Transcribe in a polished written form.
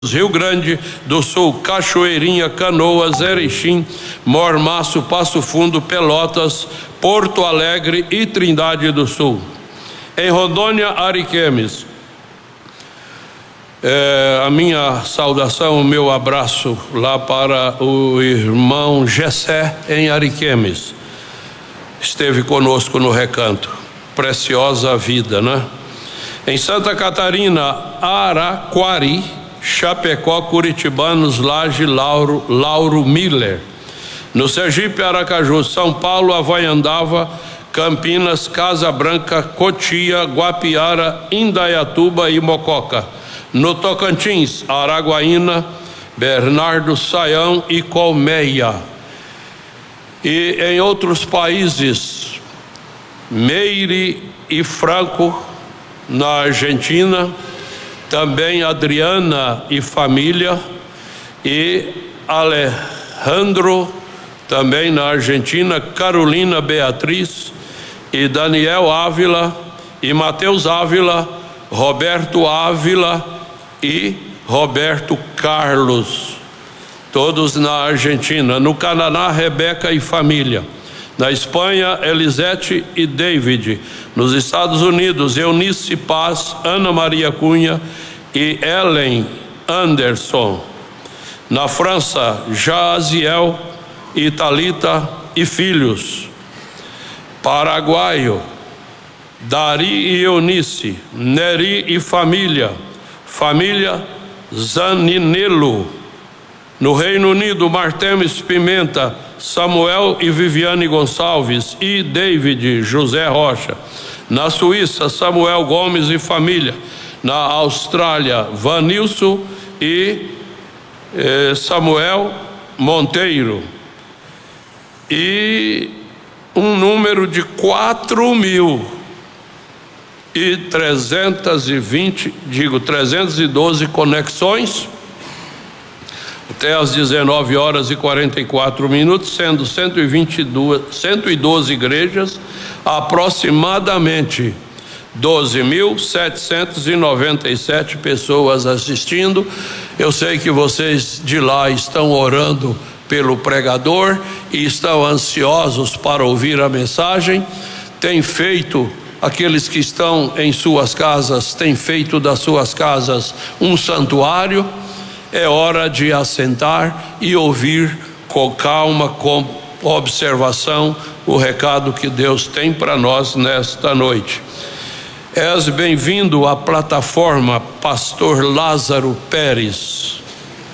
Rio Grande do Sul, Cachoeirinha, Canoas, Erechim, Mormaço, Passo Fundo, Pelotas, Porto Alegre e Trindade do Sul. Em Rondônia, Ariquemes. A minha saudação, o meu abraço lá para o irmão Gessé em Ariquemes. Esteve conosco no recanto. Preciosa vida, né? Em Santa Catarina, Araquari, Chapecó, Curitibanos, Laje, Lauro Miller. No Sergipe, Aracaju, São Paulo, Havaiandava, Campinas, Casa Branca, Cotia, Guapiara, Indaiatuba e Mococa. No Tocantins, Araguaína, Bernardo Saião e Colmeia. E em outros países, Meire e Franco, na Argentina, também Adriana e família, e Alejandro, também na Argentina, Carolina Beatriz, e Daniel Ávila, e Mateus Ávila, Roberto Ávila e Roberto Carlos, todos na Argentina. No Canadá, Rebeca e família. Na Espanha, Elisete e David. Nos Estados Unidos, Eunice Paz, Ana Maria Cunha e Ellen Anderson. Na França, Jaziel e Talita e filhos. Paraguaio, Dari e Eunice, Neri e família. Família Zaninelo. No Reino Unido, Martemes Pimenta, Samuel e Viviane Gonçalves e David José Rocha. Na Suíça, Samuel Gomes e família. Na Austrália, Vanilson e Samuel Monteiro. E um número de 312 conexões até às 19 horas e 44 minutos, sendo 112 igrejas, aproximadamente 12.797 pessoas assistindo. Eu sei que vocês de lá estão orando pelo pregador e estão ansiosos para ouvir a mensagem. Tem feito, aqueles que estão em suas casas, têm feito das suas casas um santuário. É hora de assentar e ouvir com calma, com observação, o recado que Deus tem para nós nesta noite. És bem-vindo à plataforma Pastor Lázaro Pérez.